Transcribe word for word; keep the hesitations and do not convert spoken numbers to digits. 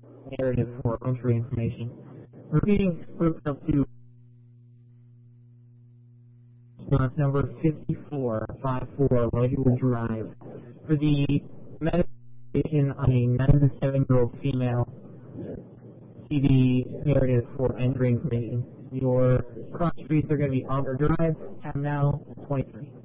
narrative for entry information. Repeating group of two. Number fifty-four fifty-four, Ledgewood Drive. For the medication on a ninety-seven-year-old female, see the narrative for entry information. Your cross streets are going to be Auger Drive, Town Now, twenty-three.